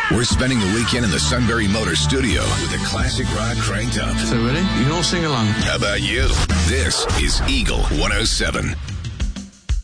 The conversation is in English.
We're spending the weekend in the Sunbury Motor Studio with the classic rock cranked up. So ready? You can all sing along. How about you? This is Eagle 107.